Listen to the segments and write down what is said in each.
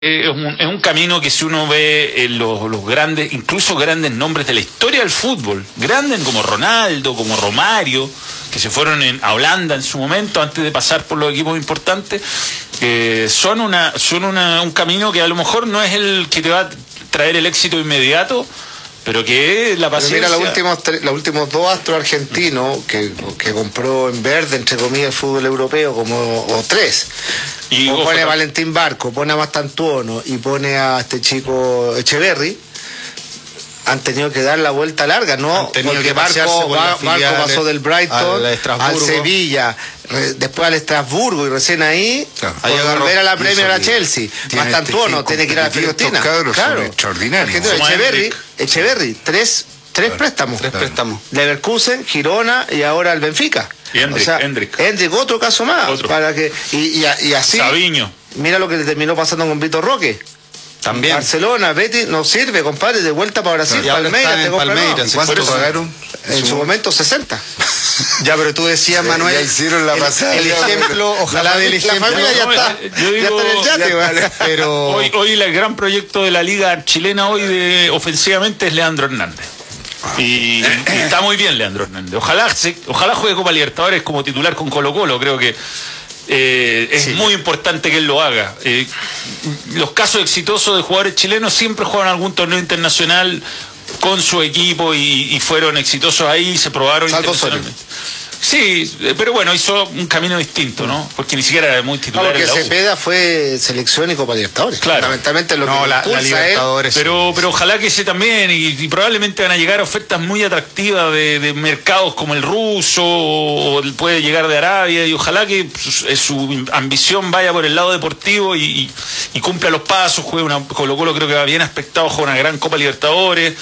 Es un camino que si uno ve los grandes, incluso grandes nombres de la historia del fútbol, grandes como Ronaldo, como Romario, que se fueron a Holanda en su momento antes de pasar por los equipos importantes, son un camino que a lo mejor no es el que te va a traer el éxito inmediato, pero que la paciencia... Pero mira, los últimos dos astros argentinos que compró en verde, entre comillas, el fútbol europeo, o tres. Y pone a Valentín Barco, pone a Mastantuono y pone a este chico Echeverri, han tenido que dar la vuelta larga, ¿no? Porque Barco pasó del Brighton al Sevilla, después al Estrasburgo y recién ahí volver a la Premier a la Chelsea. Mastantuono tiene que ir a la Fiorentina. Claro, extraordinario. Echeverri, tres préstamos. Leverkusen, Girona y ahora el Benfica. Y Hendrik, otro caso más. Para que, y así. Sabiño. Mira lo que le terminó pasando con Vitor Roque. También. Barcelona, Betis, no sirve, compadre, de vuelta para Brasil. Palmeiras. ¿Cuánto pagaron? En su momento 60. Ya, pero tú decías, Manuel, ya hicieron la pasada. El ejemplo, ojalá del ejemplo. La familia ya está. Yo digo, ya está en el yate, pero hoy el gran proyecto de la liga chilena ofensivamente es Leandro Hernández. Y está muy bien Leandro Hernández. Ojalá juegue Copa Libertadores como titular con Colo-Colo. Creo que es muy importante que él lo haga. Los casos exitosos de jugadores chilenos siempre juegan algún torneo internacional con su equipo y fueron exitosos ahí, se probaron internacionalmente. Sí, pero bueno, hizo un camino distinto, ¿no? Porque ni siquiera era muy titular. Porque Cepeda fue selección y Copa Libertadores. Claro. Fundamentalmente lo que la Libertadores. Pero ojalá que ese también, y probablemente van a llegar ofertas muy atractivas de mercados como el ruso, o puede llegar de Arabia, y ojalá que su ambición vaya por el lado deportivo y cumpla los pasos, juegue Colo-Colo, creo que va bien aspectado, juega una gran Copa Libertadores.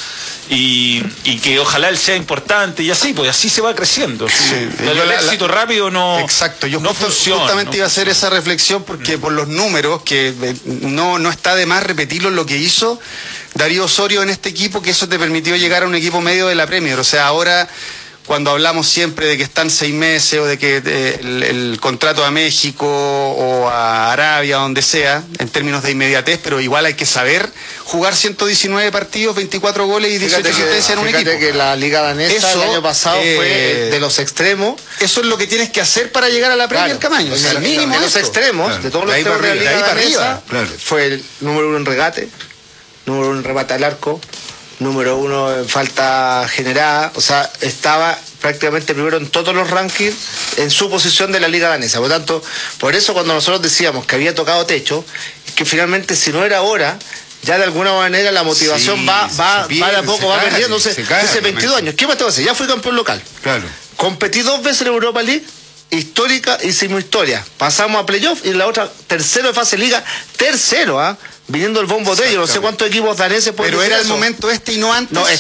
Y que ojalá él sea importante y así, pues así se va creciendo. El éxito rápido no. Exacto, yo no funciona. Justamente iba a hacer esa reflexión porque por los números, que no está de más repetirlo lo que hizo Darío Osorio en este equipo, que eso te permitió llegar a un equipo medio de la Premier. O sea, ahora cuando hablamos siempre de que están 6 meses o de que el contrato a México o a Arabia, donde sea, en términos de inmediatez, pero igual hay que saber jugar 119 partidos, 24 goles y 18 asistencias en un equipo. Fíjate que la Liga Danesa el año pasado fue de los extremos. Eso es lo que tienes que hacer para llegar a la Premier, Camaño. O sea, el mínimo de los extremos, de todos los extremos de la Liga Danesa, fue el número 1 en regate, número 1 en remate al arco, número 1 en falta generada, o sea, estaba prácticamente primero en todos los rankings en su posición de la Liga Danesa. Por lo tanto, por eso cuando nosotros decíamos que había tocado techo, es que finalmente si no era ahora, ya de alguna manera la motivación va de a poco, va perdiendo. Hace 22 años, ¿qué más te va a hacer? Ya fui campeón local. Claro. Competí 2 veces en Europa League, histórica, hicimos historia. Pasamos a playoff y en la otra, tercero de fase liga, viniendo el bombo de ellos, no sé cuántos equipos daneses pueden. Pero era el momento y no antes. No,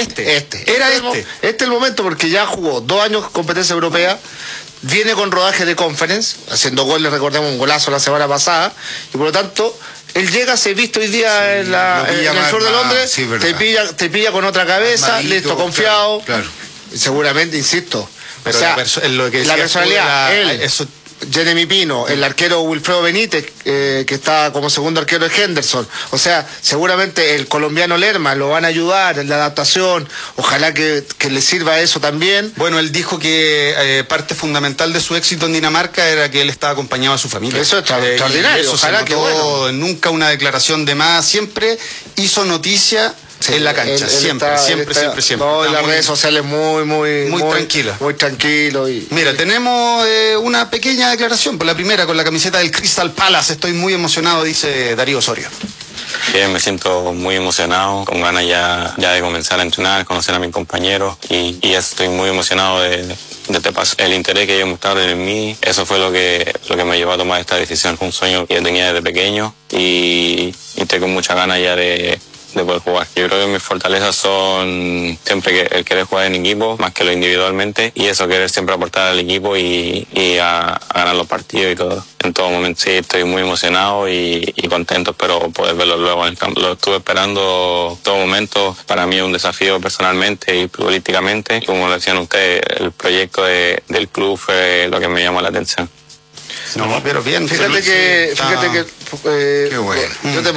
Era el momento porque ya jugó 2 años competencia europea, viene con rodaje de conference, haciendo goles, recordemos un golazo la semana pasada, y por lo tanto, él llega, se viste hoy día en el sur de Londres, te pilla con otra cabeza, listo, confiado. Claro. Y seguramente, insisto, pero o sea, lo que la personalidad, él, eso. Jeremy Pino, el arquero Wilfredo Benítez, que está como segundo arquero de Henderson. O sea, seguramente el colombiano Lerma lo van a ayudar en la adaptación. Ojalá que le sirva eso también. Bueno, él dijo que parte fundamental de su éxito en Dinamarca era que él estaba acompañado a su familia. Eso es extraordinario. Eso ojalá que bueno. Nunca una declaración de más. Siempre hizo noticia. Sí, en la cancha, siempre. No, en las redes sociales muy tranquila. Muy tranquilo. Mira, tenemos una pequeña declaración, por la primera, con la camiseta del Crystal Palace. Estoy muy emocionado, dice Darío Osorio. Bien, me siento muy emocionado, con ganas ya de comenzar a entrenar, conocer a mis compañeros y estoy muy emocionado de el interés que ellos mostraron en mí. Eso fue lo que me llevó a tomar esta decisión. Un sueño que yo tenía desde pequeño y tengo muchas ganas ya de poder jugar. Yo creo que mis fortalezas son siempre el querer jugar en equipo más que lo individualmente y eso, querer siempre aportar al equipo y a ganar los partidos y todo. En todo momento sí, estoy muy emocionado y contento, espero poder verlo luego en el campo. Lo estuve esperando todo momento. Para mí es un desafío personalmente y futbolísticamente. Como lo decían ustedes, el proyecto del club fue lo que me llamó la atención. No, pero bien. Fíjate que Qué bueno. yo te